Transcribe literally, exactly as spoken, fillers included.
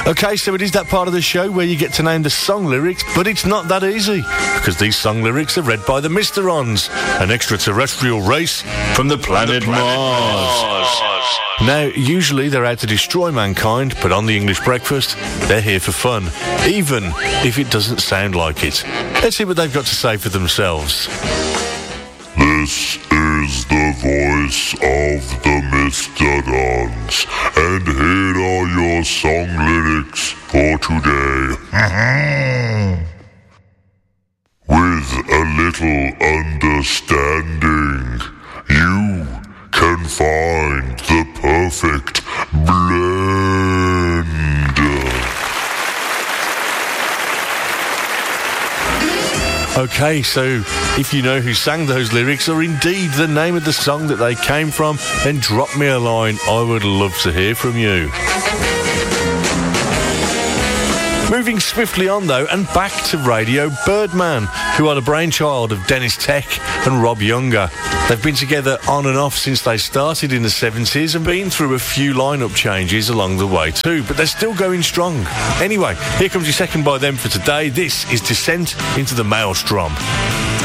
OK, so it is that part of the show where you get to name the song lyrics, but it's not that easy, because these song lyrics are read by the Mysterons, an extraterrestrial race from the planet, from the planet Mars. Mars. Now, usually they're out to destroy mankind, but on the English Breakfast, they're here for fun, even if it doesn't sound like it. Let's see what they've got to say for themselves. This is the voice of the Mysterons, and here are your song lyrics for today. With a little understanding, you can find the perfect blend. OK, so if you know who sang those lyrics, or indeed the name of the song that they came from, then drop me a line. I would love to hear from you. Moving swiftly on, though, and back to Radio Birdman, who are the brainchild of Dennis Tech and Rob Younger. They've been together on and off since they started in the seventies and been through a few lineup changes along the way too, but they're still going strong. Anyway, here comes your second by them for today. This is Descent into the Maelstrom.